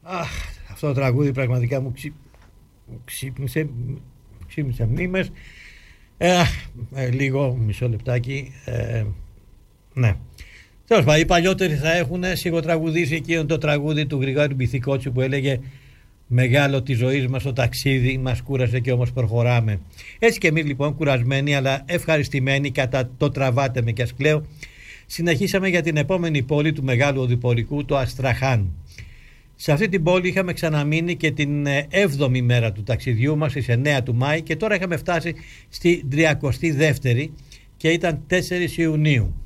Αυτό το τραγούδι πραγματικά μου ξύπνησε μνήμες. Λίγο, μισό λεπτάκι. Ναι. Τέλος πάντων, οι παλιότεροι θα έχουν σιγοτραγουδήσει εκείνο το τραγούδι του Γρηγόρη Μπιθικότσου που έλεγε «Μεγάλο τη ζωή μας το ταξίδι, μας κούρασε και όμως προχωράμε». Έτσι και εμείς λοιπόν, κουρασμένοι αλλά ευχαριστημένοι κατά το «τραβάτε με κι ας κλαίω», συνεχίσαμε για την επόμενη πόλη του μεγάλου οδηπορικού, το Αστραχάν. Σε αυτή την πόλη είχαμε ξαναμείνει και την 7η μέρα του ταξιδιού μας, στις 9 του Μάη, και τώρα είχαμε φτάσει στη 32η και ήταν 4 Ιουνίου.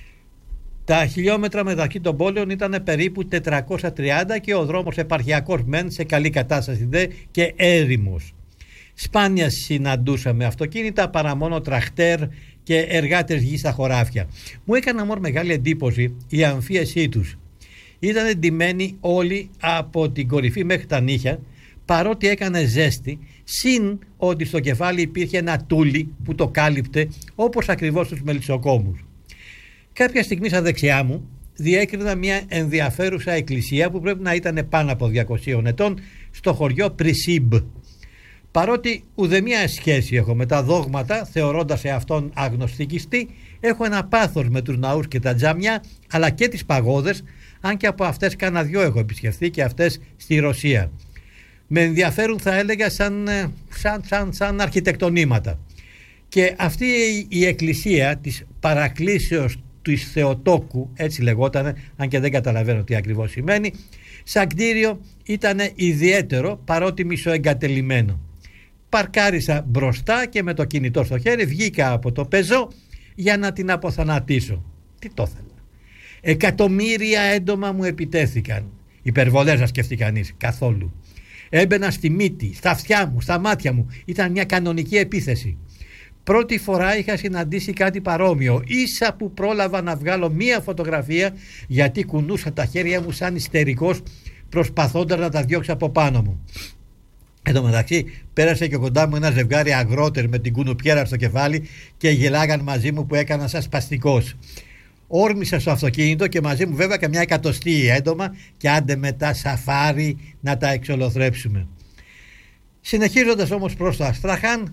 Τα χιλιόμετρα μεταξύ των πόλεων ήταν περίπου 430 και ο δρόμος επαρχιακός μεν, σε καλή κατάσταση δε και έρημος. Σπάνια συναντούσαμε αυτοκίνητα παρά μόνο τραχτέρ και εργάτες γης στα χωράφια. Μου έκανε όμως μεγάλη εντύπωση η αμφίεσή τους. Ήταν εντυμένοι όλοι από την κορυφή μέχρι τα νύχια, παρότι έκανε ζέστη, συν ότι στο κεφάλι υπήρχε ένα τούλι που το κάλυπτε, όπως ακριβώς τους μελισσοκόμους. Κάποια στιγμή στα δεξιά μου διέκρινα μια ενδιαφέρουσα εκκλησία που πρέπει να ήταν πάνω από 200 ετών, στο χωριό Πρισίμπ. Παρότι ουδέμια σχέση έχω με τα δόγματα, θεωρώντας εαυτόν αγνωστικιστή, έχω ένα πάθος με τους ναούς και τα τζάμια, αλλά και τις παγόδες, αν και από αυτές κάνα δυο έχω επισκεφθεί και αυτές στη Ρωσία. Με ενδιαφέρουν, θα έλεγα, σαν αρχιτεκτονήματα. Και αυτή η εκκλησία της παρακλήσεως της Θεοτόκου, έτσι λεγότανε, αν και δεν καταλαβαίνω τι ακριβώς σημαίνει, σαν κτίριο ήταν ιδιαίτερο, παρότι μισοεγκατελειμμένο. Παρκάρισα μπροστά και με το κινητό στο χέρι βγήκα από το πεζό για να την αποθανατήσω. Τι το ήθελα. Εκατομμύρια έντομα μου επιτέθηκαν. Υπερβολές να σκεφτεί κανείς, καθόλου. Έμπαινα στη μύτη, στα αυτιά μου, στα μάτια μου. Ήταν μια κανονική επίθεση. Πρώτη φορά είχα συναντήσει κάτι παρόμοιο, ίσα που πρόλαβα να βγάλω μία φωτογραφία, γιατί κουνούσα τα χέρια μου σαν ιστερικός, προσπαθώντας να τα διώξω από πάνω μου. Εν τω μεταξύ πέρασε και κοντά μου ένα ζευγάρι αγρότες με την κουνουπιέρα στο κεφάλι και γελάγαν μαζί μου που έκανα σαν σπαστικός. Όρμησα στο αυτοκίνητο και μαζί μου βέβαια καμιά 100 έντομα και άντε μετά σαφάρι να τα εξολοθρέψουμε. Συνεχίζοντας όμως προς το Αστραχάν,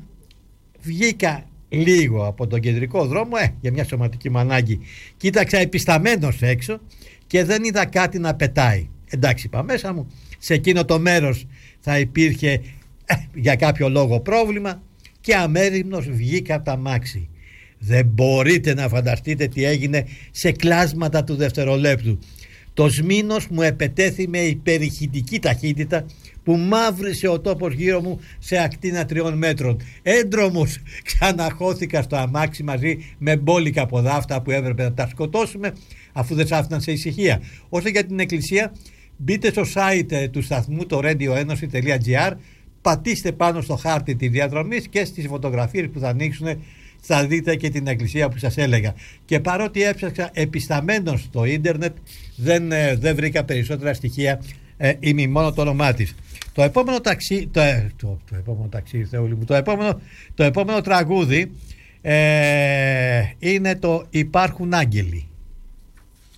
βγήκα λίγο από τον κεντρικό δρόμο για μια σωματική μου ανάγκη. Κοίταξα επισταμένος έξω και δεν είδα κάτι να πετάει. Εντάξει, είπα μέσα μου, σε εκείνο το μέρος θα υπήρχε για κάποιο λόγο πρόβλημα, και αμέριμνος βγήκα από τα αμάξι. Δεν μπορείτε να φανταστείτε τι έγινε σε κλάσματα του δευτερολέπτου. Το σμήνος μου επετέθη με υπερηχητική ταχύτητα που μαύρισε ο τόπος γύρω μου σε ακτίνα 3 μέτρων. Έντρομος ξαναχώθηκα στο αμάξι μαζί με μπόλικα ποδάφτα που έπρεπε να τα σκοτώσουμε, αφού δεν σ' άφηναν σε ησυχία. Όσο για την εκκλησία, μπείτε στο site του σταθμού, το radioenosy.gr, πατήστε πάνω στο χάρτη της διαδρομής και στις φωτογραφίες που θα ανοίξουν θα δείτε και την εκκλησία που σας έλεγα. Και παρότι έψαξα επισταμένος στο ίντερνετ, δεν βρήκα περισσότερα στοιχεία ή μόνο το όνομά της. Το επόμενο τραγούδι είναι το «Υπάρχουν άγγελοι».